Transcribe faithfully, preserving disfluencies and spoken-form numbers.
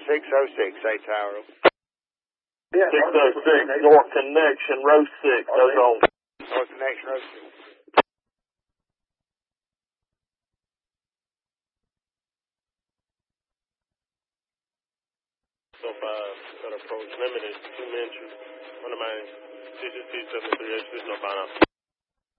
six oh six, eight Tower. six oh six, North Connection, row six, those on. North Connection, row six. So five, that approach limited, two mentions. One of my digit T seven three H, there's no final.